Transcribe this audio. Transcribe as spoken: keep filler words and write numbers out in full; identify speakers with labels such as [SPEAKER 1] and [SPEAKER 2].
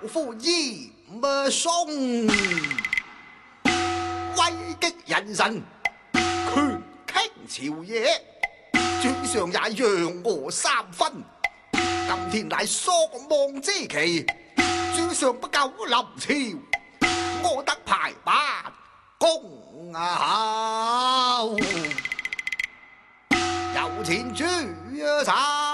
[SPEAKER 1] 夫義唔送，威擊人臣，權傾朝野，主上也讓我三分。今天乃朔望之期，主上不久臨朝，我得排班公啊！有錢主上。